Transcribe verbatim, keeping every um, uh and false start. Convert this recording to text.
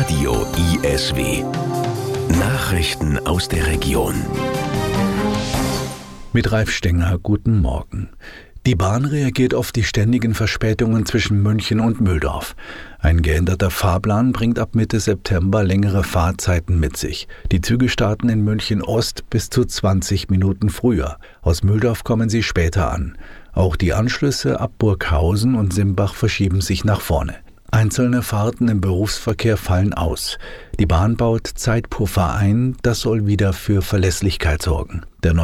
Radio I S W. Nachrichten aus der Region. Mit Ralf Stenger, guten Morgen. Die Bahn reagiert auf die ständigen Verspätungen zwischen München und Mühldorf. Ein geänderter Fahrplan bringt ab Mitte September längere Fahrzeiten mit sich. Die Züge starten in München Ost bis zu zwanzig Minuten früher. Aus Mühldorf kommen sie später an. Auch die Anschlüsse ab Burghausen und Simbach verschieben sich nach vorne. Einzelne Fahrten im Berufsverkehr fallen aus. Die Bahn baut Zeitpuffer ein, das soll wieder für Verlässlichkeit sorgen. Der